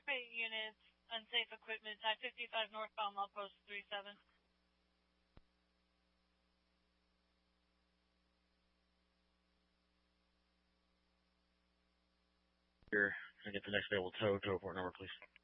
8 units, unsafe equipment, I-55 northbound, Outpost 37. Here, can I get the next available tow report number, please?